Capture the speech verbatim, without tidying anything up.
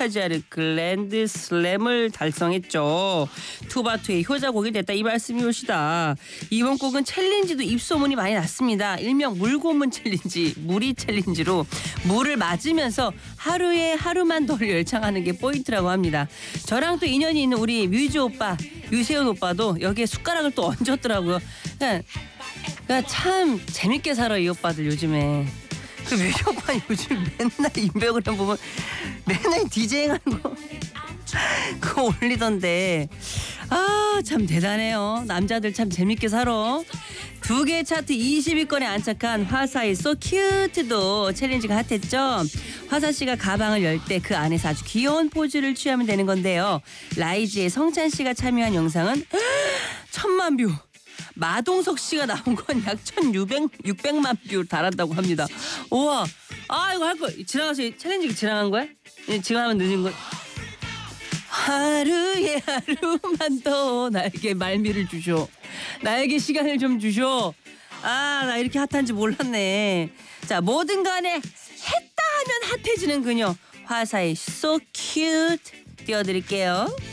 차지하는 글랜드 슬램을 달성했죠. 투바투의 효자곡이 됐다 이 말씀이오시다. 이번 곡은 챌린지도 입소문이 많이 났습니다. 일명 물고문 챌린지, 무리 챌린지로 물을 맞으면서 하루에 하루만 더 열창하는 게 포인트라고 합니다. 저랑 또 인연이 있는 우리 뮤즈 오빠, 유세윤 오빠도 여기에 숟가락을 또 얹었더라고요. 그러니까, 그러니까 참 재밌게 살아 이 오빠들 요즘에. 그 뮤즈 오빠 요즘 맨날 인별그램 보면 맨날 디제잉하는 거 그거 올리던데 아 참 대단해요. 남자들 참 재밌게 살아. 두 개 차트 이십 위권에 안착한 화사의 So Cute도 챌린지가 핫했죠. 화사 씨가 가방을 열 때 그 안에서 아주 귀여운 포즈를 취하면 되는 건데요. 라이즈의 성찬 씨가 참여한 영상은 천만 뷰. 마동석 씨가 나온 건 약 천육백만 뷰 달한다고 합니다. 우와, 아 이거 할 거 지나가서 챌린지 지나간 거야? 지금 하면 늦은 거. 하루에 하루만 더 나에게 말미를 주쇼. 나에게 시간을 좀 주쇼. 아, 나 이렇게 핫한지 몰랐네. 자, 뭐든 간에 했다 하면 핫해지는 그녀 화사의 So Cute 띄워드릴게요.